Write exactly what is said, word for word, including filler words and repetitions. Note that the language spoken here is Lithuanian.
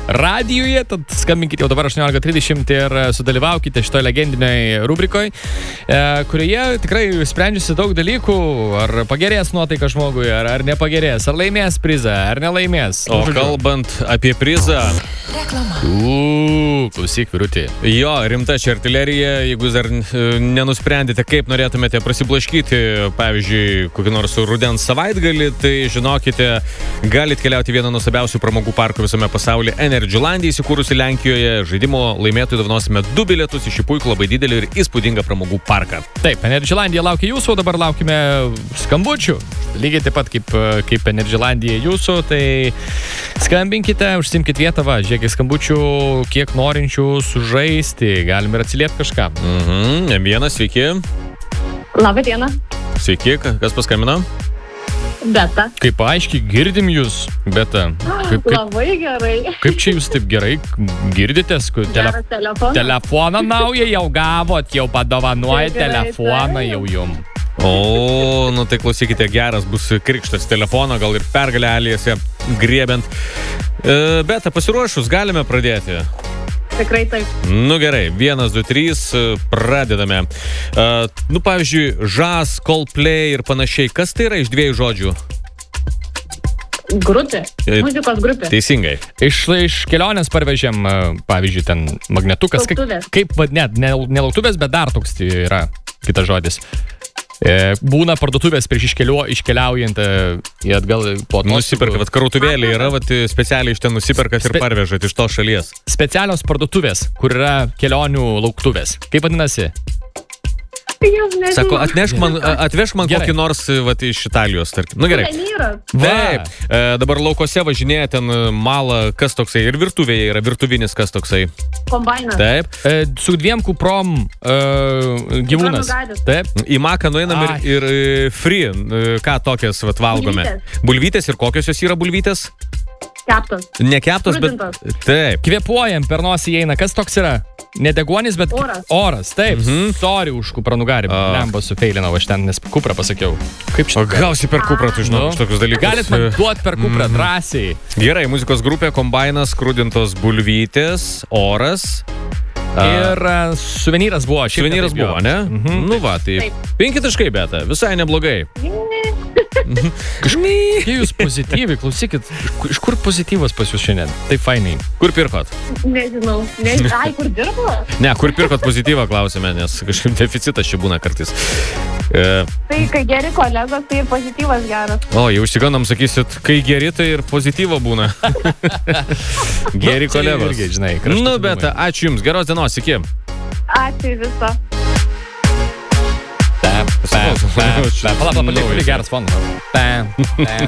radijuje, tad skambinkite jau dabar aštuoniolika trisdešimt ir sudalyvaukite šitoje legendinėje rubrikoje, kurioje tikrai sprendžiasi daug dalykų, ar pagerės nuotaika žmogui, ar, ar nepagerės, ar laimės prizą, ar nelaimės. O kalbant apie prizą... Reklama. Uuu, klausyk, Virutį. Jo, rimta čia artilerija, jeigu jūs dar nenusprendėte, kaip norėtumėte prasiblaškyti, pavyzdžiui, kokį nors rudens savaitgalį, tai žinokite, galite keliauti vieną nuostabiausių pramogų parkų visame pasaulyje, Energylandija, įsikūrusi Lenkijoje. Žaidimo laimėtojų dovanosime du bilietus į šį puikų, labai didelį ir įspūdingą pramogų parką. Taip, Energylandija laukia jūsų, o dabar laukime skambučių. Lygiai taip pat kaip, kaip Energylandija jūsų, tai skambinkite, užsimkit vietą, va, žiūrėkit skambučių, kiek norinčių sužaisti, galim ir atsiliepti kažką. Mhm, vienas, sveiki. Labą dieną. Sveiki, kas paskambino? Beta. Kaip aiškiai girdim jūs, Beta. Kaip, kaip, Labai gerai. kaip čia jūs taip gerai girditės? Tele, telefoną. telefoną naują jau gavot, jau padovanoja Gerai, telefoną taip. jau jum. O, nu tai klausykite, geras bus krikštas telefono, gal ir pergalę aliese griebiant. E, Beta, pasiruošus, galime pradėti. Tikrai taip. Nu gerai, vienas, du, trys, pradedame. Uh, nu, pavyzdžiui, Žas, Coldplay ir panašiai. Kas tai yra iš dviejų žodžių? Grupė. E, Muzikos grupė. Teisingai. Iš, iš kelionės parvežėm, pavyzdžiui, ten magnetukas. Kaip, Lauktuvės. kaip va, ne, ne, ne lauktuvės, bet dar toks yra kitas žodis. E, būna parduotuvės prieš iškelio, iškeliaujant e, į atgal po atostogų. Nusiperka, vat krautuvėlė yra, vat specialiai iš ten nusiperkat ir Spe- parvežat iš tos šalies. Specialios parduotuvės, kur yra kelionių lauktuvės. Kaip vadinasi? Jau nežinau. Sako, atnešk man, atvežk man Gerai. kokį nors vat, iš Italijos, tarkim. Nu gerai. Suvenyras. Taip, e, dabar laukose važinėja ten malą, kas toksai, ir virtuvėje yra virtuvinis, kas toksai. Kombainas. Taip, E, su dviem kuprom e, gyvūnas. Kupranugaris. Taip. į maką nueinam ir, Ai. ir e, free, e, ką tokias vat, valgome. Bulvytės. Bulvytės ir kokios jos yra bulvytės? Keptas. Nekeptos, bet... Skrudintos. Taip. Kvėpuojam, per nosį įeina. Kas toks yra? Ne deguonis, bet Oras. Oras, taip. Mhm. Sorry už kupranugarį. A. Lemba sufeilinau, aš ten nes kuprą pasakiau. Kaip O šitą? gausi per kuprą, tu žinau, Nu. tokius dalykus. Galit man duoti per kuprą drąsiai. Gerai, muzikos grupė, kombainas, skrudintos bulvytės, oras. Ir a, suvenyras buvo. šiaip ne Suvenyras taip, jo. buvo, ne? Mhm. Nu va, tai Taip. penki taškai, Beta, visai neblogai. Kažkaip jūs pozityviai, klausykit, iš- iš kur pozityvas pas jūs šiandien? Taip fainai. Kur pirkot? Nežinau. Nežinau. Ai, kur dirbo? Ne, kur pirkot pozityvą klausime, nes kažkaip deficitas čia būna kartais. E, Tai kai geri kolegos, tai ir pozityvas geras. o, jau išsigandom, sakysit, kai geri, tai ir pozityvo būna. Geri Nu, čia kolegos. irgi, žinai, Nu, kraštutinumai. Beta, ačiū Jums, geros dienos, iki. Ačiū viso. Pam, pam, pam, pam. Pala, pala, pala, Naujas. geras fonas. Pam, pam.